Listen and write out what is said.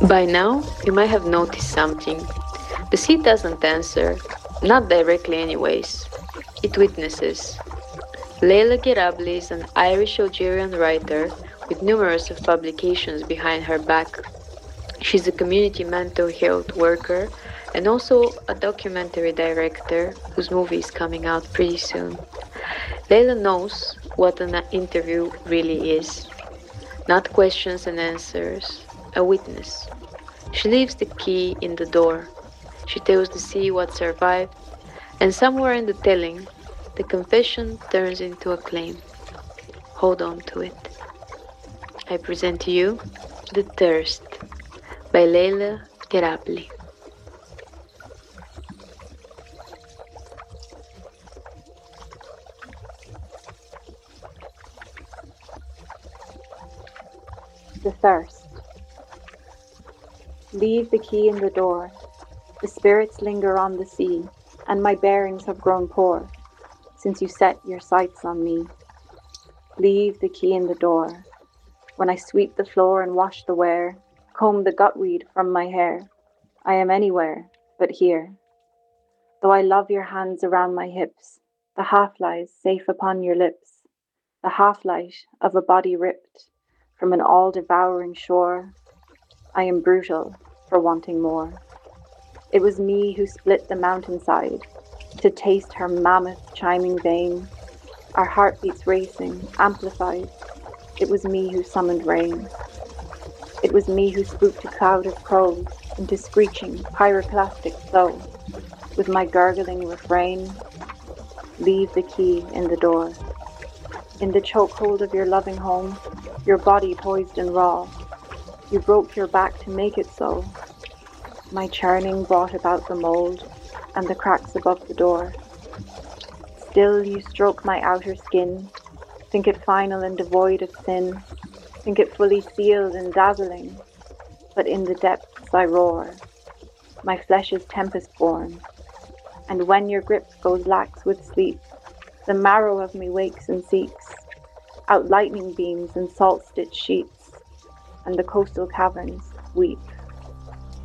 By now, you might have noticed something. The sea doesn't answer, not directly, anyways. It witnesses. Leila Gerabli is an Irish Algerian writer with numerous of publications behind her back. She's a community mental health worker and also a documentary director whose movie is coming out pretty soon. Leila knows what an interview really is. Not questions and answers, a witness. She leaves the key in the door. She tells the sea what survived, and somewhere in the telling, the confession turns into a claim. Hold on to it. I present to you The Thirst by Leila Gerabli. The thirst. Leave the key in the door. The spirits linger on the sea, and my bearings have grown poor since you set your sights on me. Leave the key in the door. When I sweep the floor and wash the ware, comb the gutweed from my hair, I am anywhere but here. Though I love your hands around my hips, the half lies safe upon your lips, the half light of a body ripped from an all devouring shore, I am brutal for wanting more. It was me who split the mountainside to taste her mammoth chiming vein, our heartbeats racing, amplified. It was me who summoned rain. It was me who spooked a cloud of crows into screeching pyroclastic flow with my gurgling refrain, leave the key in the door. In the chokehold of your loving home, your body poised and raw, you broke your back to make it so. My churning brought about the mold and the cracks above the door. Still you stroke my outer skin, think it final and devoid of sin, think it fully sealed and dazzling, but in the depths I roar. My flesh is tempest-born, and when your grip goes lax with sleep, the marrow of me wakes and seeks out lightning beams and salt-stitched sheets, and the coastal caverns weep.